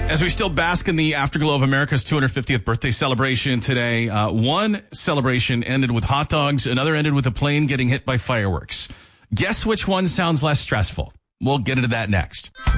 As we still bask in the afterglow of America's 250th birthday celebration today, one celebration ended with hot dogs, another ended with a plane getting hit by fireworks. Guess which one sounds less stressful? We'll get into that next.